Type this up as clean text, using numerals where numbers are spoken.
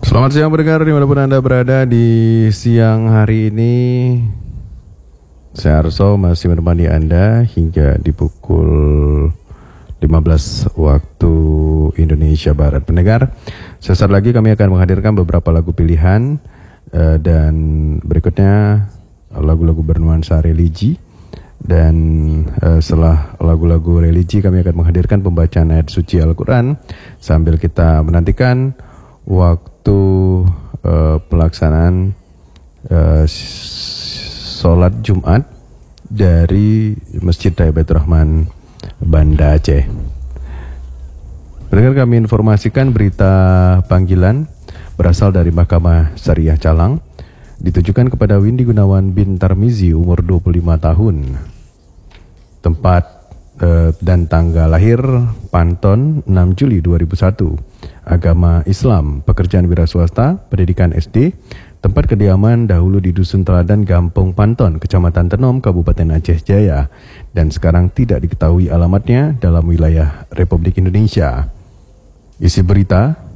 Selamat siang pendengar dimanapun Anda berada di siang hari ini. Saya Arso masih menemani Anda hingga di pukul 15 waktu Indonesia Barat. Pendengar, sesaat lagi kami akan menghadirkan beberapa lagu pilihan dan berikutnya lagu-lagu bernuansa religi. Dan setelah lagu-lagu religi kami akan menghadirkan pembacaan ayat suci Al-Quran sambil kita menantikan waktu pelaksanaan sholat Jumat dari Masjid Daibatur Rahman Banda Aceh. Pendengar, kami informasikan berita panggilan berasal dari Mahkamah Syariah Calang ditujukan kepada Windy Gunawan bin Tarmizi umur 25 tahun. Tempat dan tanggal lahir Panton 6 Juli 2001. Agama Islam, pekerjaan wira swasta, pendidikan SD. Tempat kediaman dahulu di Dusun Teladan, Gampung Panton, Kecamatan Tenom, Kabupaten Aceh Jaya. Dan sekarang tidak diketahui alamatnya dalam wilayah Republik Indonesia. Isi berita: